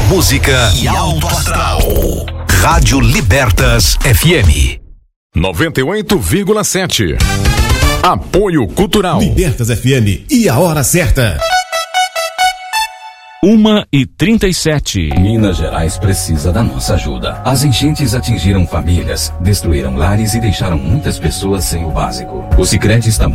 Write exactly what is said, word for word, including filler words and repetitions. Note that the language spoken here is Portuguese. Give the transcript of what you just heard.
música e alto astral. Rádio Libertas F M. noventa e oito vírgula sete. Apoio Cultural. Libertas F M e a hora certa. Uma e trinta e sete. Minas Gerais precisa da nossa ajuda. As enchentes atingiram famílias, destruíram lares e deixaram muitas pessoas sem o básico. O Sicredi está